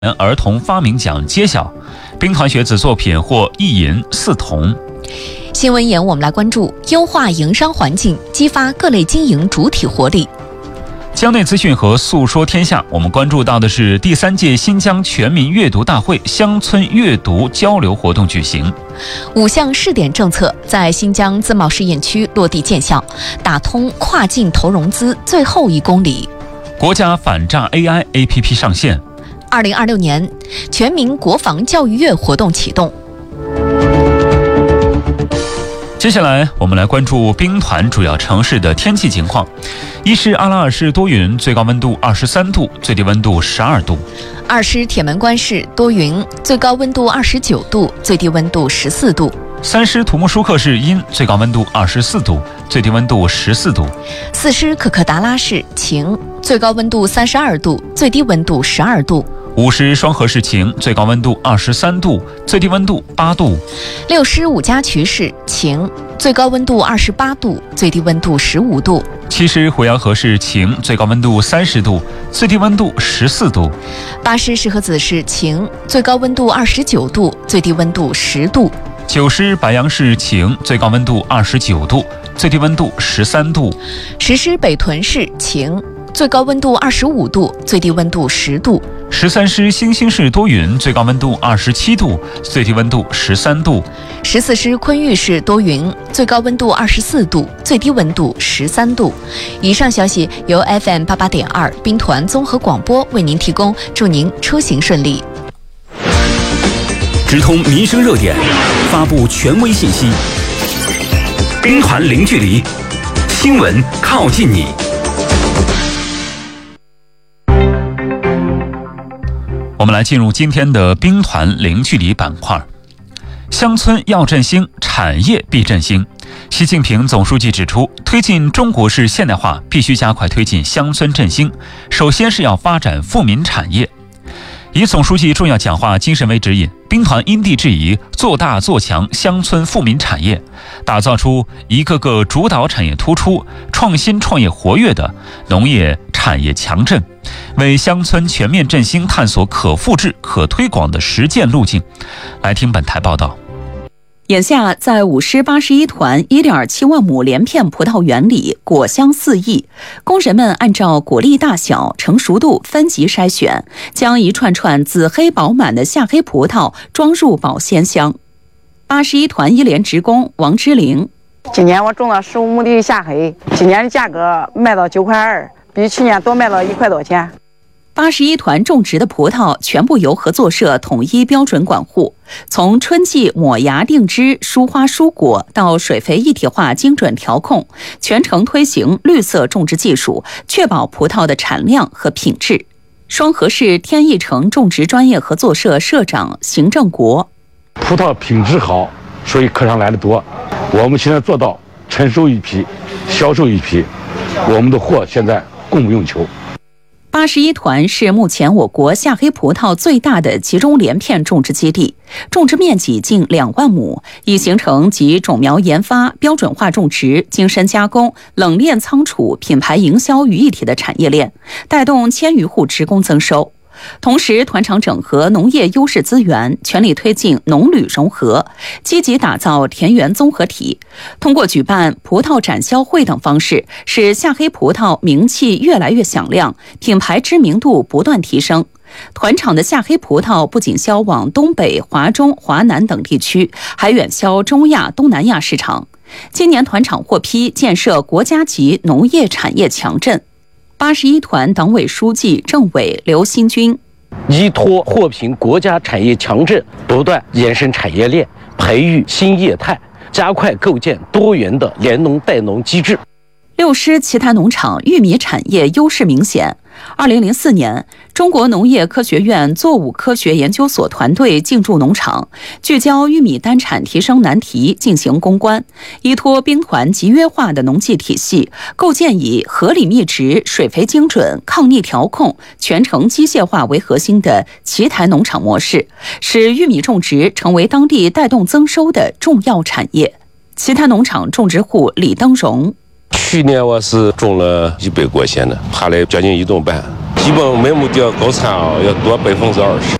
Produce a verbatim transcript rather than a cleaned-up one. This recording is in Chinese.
儿童发明奖揭晓，兵团学子作品获一银四铜。 新闻眼我们来关注优化营商环境，激发各类经营主体活力。 江内资讯和诉说天下，我们关注到的是第三届新疆全民阅读大会乡村阅读交流活动举行。 五项试点政策在新疆自贸试验区落地见效，打通跨境投融资最后一公里。 国家反诈 A I A P P 上线。 二零二六年全民国防教育月活动启动。 接下来我们来关注兵团主要城市的天气情况。一是阿拉尔市多云，最高温度二十三度，最低温度十二度。 二是铁门关市多云，最高温度二十九度，最低温度十四度。 三师土木舒克市阴，最高温度二十四度，最低温度十四度。 四师可可达拉市晴，最高温度三十二度，最低温度十二度。 五师双河市晴，最高温度二十三度，最低温度八度。 六师五家渠市晴，最高温度二十八度，最低温度十五度。 七师胡杨河市晴，最高温度三十度，最低温度十四度。 八师石河子市晴，最高温度二十九度，最低温度十度。 九师白杨市晴，最高温度二十九度，最低温度十三度。 十师北屯市晴，最高温度二十五度，最低温度十度。 十三师兴兴市多云，最高温度二十七度，最低温度十三度。 十四师昆玉市多云，最高温度二十四度，最低温度十三度。以上消息由 F M 八八点二兵团综合广播为您提供，祝您出行顺利。 直通民生热点，发布权威信息，兵团零距离，新闻靠近你。 我们来进入今天的兵团零距离板块。乡村要振兴，产业必振兴。习近平总书记指出，推进中国式现代化必须加快推进乡村振兴，首先是要发展富民产业。以总书记重要讲话精神为指引，兵团因地制宜，做大做强乡村富民产业，打造出一个个主导产业突出、创新创业活跃的农业产业强镇，为乡村全面振兴探索可复制、可推广的实践路径。来听本台报道。 眼下，在五师八十一团 一点七万亩连片葡萄园里，果香四溢，工人们按照果粒大小、成熟度分级筛选，将一串串紫黑饱满的夏黑葡萄装入保鲜箱。八十一团一连职工王之玲： 今年我种了十五亩的夏黑，今年的价格卖到九块二，比去年多卖了一块多钱。 八十一团种植的葡萄全部由合作社统一标准管护，从春季抹芽定枝、疏花疏果到水肥一体化精准调控，全程推行绿色种植技术，确保葡萄的产量和品质。双河市天益城种植专业合作社社长邢正国： 葡萄品质好，所以客商来的多。我们现在做到晨收一批，销售一批，我们的货现在供不应求。 八十一团是目前我国夏黑葡萄最大的集中连片种植基地，种植面积近两万亩，已形成集种苗研发、标准化种植、精深加工、冷链仓储、品牌营销于一体的产业链，带动千余户职工增收。同时，团场整合农业优势资源，全力推进农旅融合，积极打造田园综合体。通过举办葡萄展销会等方式，使夏黑葡萄名气越来越响亮，品牌知名度不断提升。团场的夏黑葡萄不仅销往东北、华中、华南等地区，还远销中亚、东南亚市场。今年团场获批建设国家级农业产业强镇。八十一团党委书记、政委刘新军： 依托获评国家产业强镇，不断延伸产业链，培育新业态，加快构建多元的联农带农机制。 六师奇台农场玉米产业优势明显。二零零四年，中国农业科学院作物科学研究所团队进驻农场，聚焦玉米单产提升难题进行攻关，依托兵团集约化的农技体系，构建以合理密植、水肥精准、抗逆调控、全程机械化为核心的奇台农场模式，使玉米种植成为当地带动增收的重要产业。奇台农场种植户李登荣： 去年我是种了一百果线的，爬了将近一吨半。 基本每亩地要高产啊要多百分之二十。